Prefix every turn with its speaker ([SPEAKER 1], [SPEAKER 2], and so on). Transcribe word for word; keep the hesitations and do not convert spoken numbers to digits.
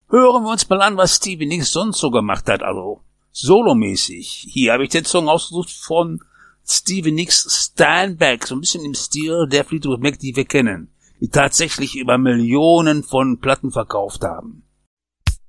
[SPEAKER 1] Hören wir uns mal an, was Stevie Nicks sonst so gemacht hat, also solomäßig. Hier habe ich den Song ausgesucht von Stevie Nicks Stand Back, so ein bisschen im Stil der Fleetwood Mac, die wir kennen, die tatsächlich über Millionen von Platten verkauft haben.